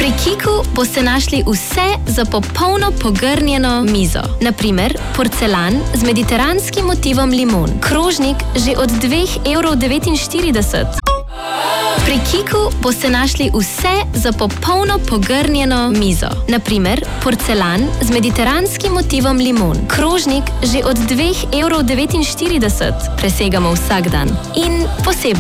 Pri Kiku boste našli vse za popolno pogrnjeno mizo. Naprimer, porcelan z mediteranskim motivom limon. Krožnik že od 2,49 €. Pri Kiku boste našli vse za popolno pogrnjeno mizo. Naprimer, porcelan z mediteranskim motivom limon. Krožnik že od 2,49 €. Presegamo vsak dan. In posebno